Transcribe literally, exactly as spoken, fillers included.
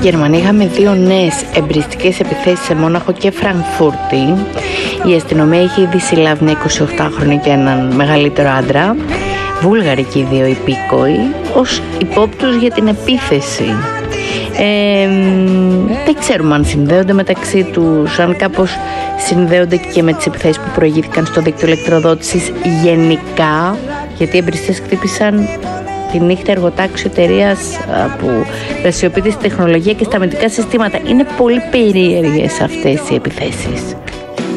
Γερμανία είχαμε δύο νέες εμπριστικές επιθέσεις σε Μόναχο και Φραγκφούρτη. Η αστυνομία είχε ήδη συλλάβει μια εικοσιοκτάχρονη και έναν μεγαλύτερο άντρα, Βούλγαροι και οι δύο υπήκοοι, ως υπόπτους για την επίθεση. Ε, δεν ξέρουμε αν συνδέονται μεταξύ τους, αν κάπως συνδέονται και με τις επιθέσεις που προηγήθηκαν στο δίκτυο ηλεκτροδότησης γενικά, γιατί οι εμπριστές χτύπησαν τη νύχτα εργοτάξιο εταιρείας που δραστηριοποιείται στη τεχνολογία και στα αμυντικά συστήματα. Είναι πολύ περίεργες αυτές οι επιθέσεις.